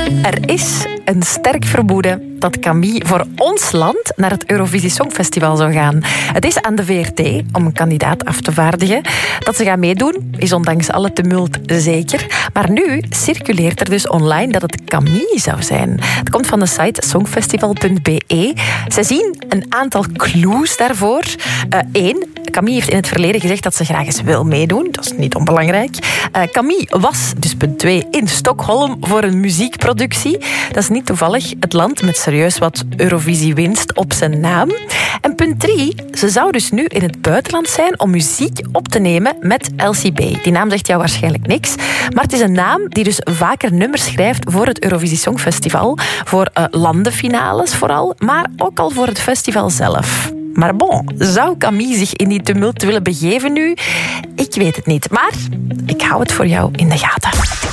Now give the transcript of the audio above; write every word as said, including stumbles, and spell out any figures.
Er is een sterk vermoeden dat Camille voor ons land naar het Eurovisie Songfestival zou gaan. Het is aan de V R T om een kandidaat af te vaardigen. Dat ze gaan meedoen is ondanks alle tumult zeker. Maar nu circuleert er dus online dat het Camille zou zijn. Het komt van de site songfestival punt b e. Zij zien een aantal clues daarvoor. Eén, uh, Camille heeft in het verleden gezegd dat ze graag eens wil meedoen. Dat is niet onbelangrijk. Uh, Camille was, dus punt twee, in Stockholm voor een muziekproductie. Dat is niet toevallig het land met serieus wat Eurovisie-winst op zijn naam. En punt drie, ze zou dus nu in het buitenland zijn om muziek op te nemen met L C B. Die naam zegt jou waarschijnlijk niks, maar het is een naam die dus vaker nummers schrijft voor het Eurovisie Songfestival, voor uh, landenfinales vooral, maar ook al voor het festival zelf. Maar bon, zou Camille zich in die tumult willen begeven nu? Ik weet het niet, maar ik hou het voor jou in de gaten.